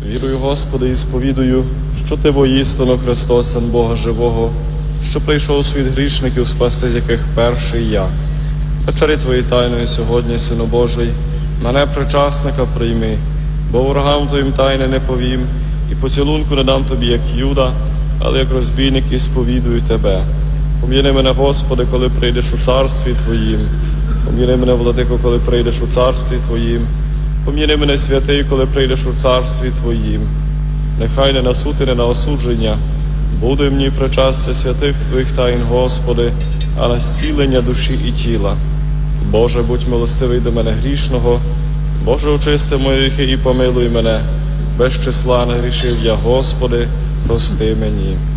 Вірую, Господи, і сповідую, що Ти воістину Христос, Син Бога Живого, що прийшов у світ грішників, спасти з яких перший я. Вечері Твої тайної сьогодні, Сину Божий, мене причасника прийми, бо ворогам Твоїм тайни не повім, і поцілунку не дам Тобі, як Юда, але як розбійник і сповідую Тебе. Пом'яни мене, Господи, коли прийдеш у царстві Твоїм. Пом'яни мене, Владико, коли прийдеш у царстві Твоїм. Пом'яни мене, святий, коли прийдеш у царстві Твоїм. Нехай не на суд і не на осудження буде мені причастя святих Твоїх таїн, Господи, а на зцілення душі і тіла. Боже, будь милостивий до мене грішного. Боже, очисти мої гріхи і помилуй мене. Без числа нагрішив я, Господи, прости мені.